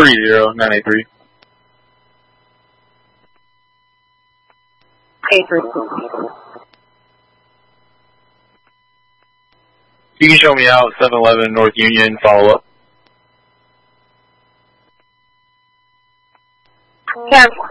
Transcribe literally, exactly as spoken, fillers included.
three zero nine eight three. eight three. You can show me out seven eleven North Union, follow up. ten